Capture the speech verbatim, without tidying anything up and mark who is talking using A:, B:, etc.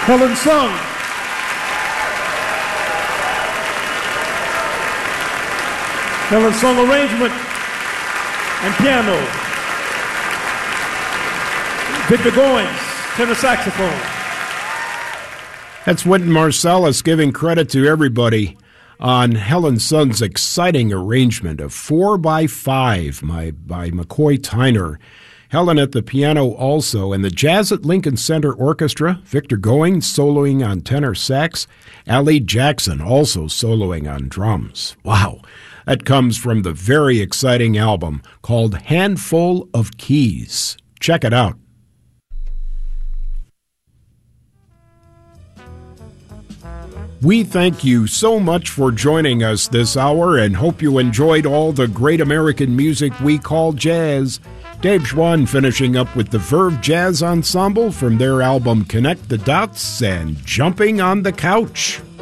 A: Helen Sung. Helen Sung arrangement and piano. Victor Goins, tenor saxophone.
B: That's Wynton Marsalis giving credit to everybody on Helen Sung's exciting arrangement of four by five by, by McCoy Tyner. Helen at the piano also, and the Jazz at Lincoln Center Orchestra, Victor Goins soloing on tenor sax, Allie Jackson also soloing on drums. Wow, that comes from the very exciting album called Handful of Keys. Check it out. We thank you so much for joining us this hour and hope you enjoyed all the great American music we call jazz. Dave Schwann finishing up with the Verve Jazz Ensemble from their album Connect the Dots and Jumping on the Couch.